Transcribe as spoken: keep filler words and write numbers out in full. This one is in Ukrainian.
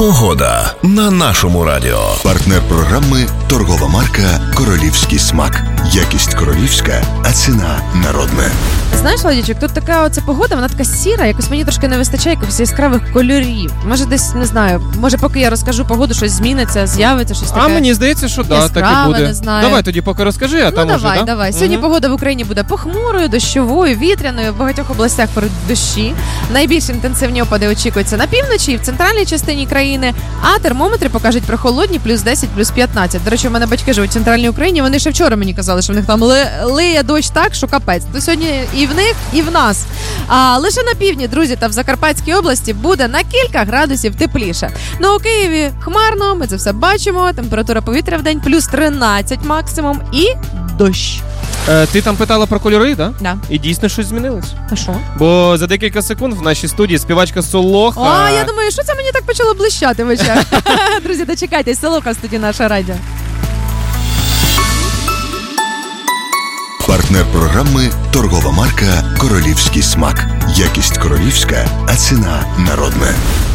Погода на нашому радіо. Партнер програми – торгова марка «Королівський смак». Якість королівська, а ціна народна. Знаєш, Владічок, тут така оця погода, вона така сіра, якось мені трошки не вистачає якихось яскравих кольорів. Може десь, не знаю, може поки я розкажу погоду, щось зміниться, з'явиться, щось таке. А мені здається, що да, так і буде. Не знаю. Давай тоді поки розкажи, а ну, там давай, уже, да? давай, давай. Сьогодні угу. погода в Україні буде похмурою, дощовою, вітряною, в багатьох областях перед дощі. Найбільш інтенсивні опади очікуються на півночі і в центральній частині країни, а термометри покажуть прохолодні плюс десять, плюс п'ятнадцять. До речі, у мене батьки живуть в центральній Україні, вони ще вчора мені казали, що в них там ли, лиє дощ так, що капець. То сьогодні і в них, і в нас. А лише на півдні, друзі, та в Закарпатській області буде на кілька градусів тепліше. Ну, у Києві хмарно, ми це все бачимо, температура повітря в день плюс тринадцять максимум і дощ. Е, ти там питала про кольори, так? Да? І дійсно щось змінилось. А що? Бо за декілька секунд в нашій студії співачка Солоха. О, я думаю, що це мені так почало блищати в очах. Друзі, дочекайтесь, Солоха в студії Наша Радіо. Партнер програми – торгова марка «Королівський смак». Якість королівська, а ціна народна.